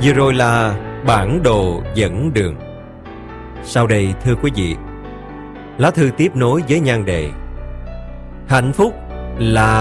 Vừa rồi là bản đồ dẫn đường. Sau đây thưa quý vị, lá thư tiếp nối với nhan đề: hạnh phúc là